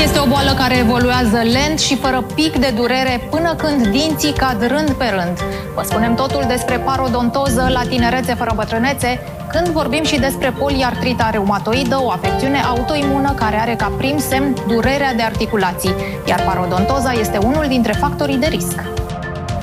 Este o boală care evoluează lent și fără pic de durere până când dinții cad rând pe rând. Vă spunem totul despre parodontoză la tinerețe fără bătrânețe, când vorbim și despre poliartrita reumatoidă, o afecțiune autoimună care are ca prim semn durerea de articulații, iar parodontoza este unul dintre factorii de risc.